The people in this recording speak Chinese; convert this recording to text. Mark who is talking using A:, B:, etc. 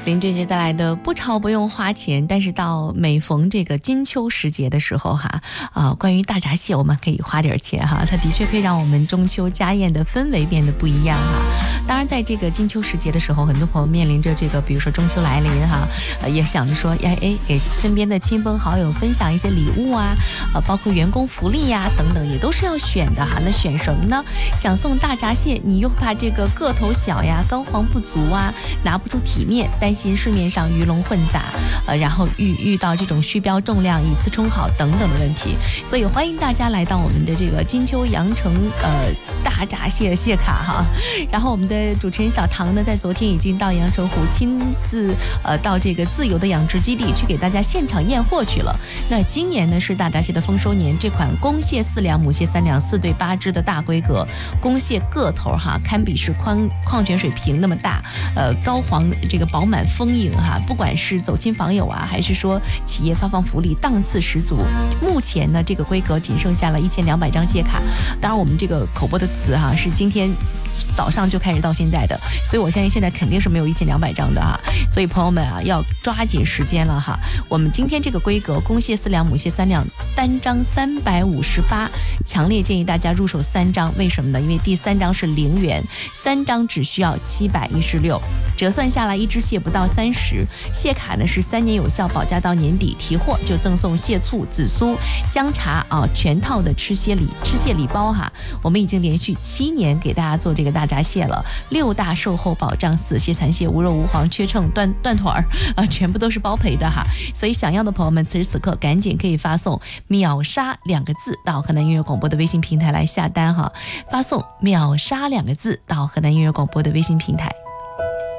A: 林俊杰带来的不潮不用花钱，但是到每逢这个金秋时节的时候关于大闸蟹我们可以花点钱它的确可以让我们中秋家宴的氛围变得不一样当然在这个金秋时节的时候，很多朋友面临着这个比如说中秋来临也想着说给身边的亲朋好友分享一些礼物包括员工福利等等也都是要选的那选什么呢？想送大闸蟹，你又怕这个个头小膏黄不足拿不出体面，担心市面上鱼龙混杂然后遇到这种虚标重量以次充好等等的问题，所以欢迎大家来到我们的这个金秋羊城大闸蟹卡然后我们的主持人小唐呢，在昨天已经到阳澄湖亲自到这个自由的养殖基地去给大家现场验货去了。那今年呢是大闸蟹的丰收年，这款公蟹4两母蟹3两4对8只的大规格公蟹个头堪比是矿泉水瓶那么大，高黄这个饱满丰盈不管是走亲访友还是说企业发放福利，档次十足。目前呢这个规格仅剩下了1200张蟹卡，当然我们这个口播的词是今天早上就开始到现在的，所以我相信现在肯定是没有1200张的所以朋友们要抓紧时间了我们今天这个规格公蟹4两母蟹3两单张358，强烈建议大家入手3张，为什么呢？因为第3张是0元，3张只需要716，折算下来一只蟹不到30，蟹卡呢是3年有效，保价到年底，提货就赠送蟹醋、紫苏、姜茶全套的吃蟹礼包我们已经连续7年给大家做这个大闸蟹了，6大售后保障，死蟹、残蟹、无肉无黄、缺秤、断腿全部都是包赔的所以想要的朋友们此时此刻赶紧可以发送秒杀2个字到河南音乐广播的微信平台来下单发送秒杀2个字到河南音乐广播的微信平台。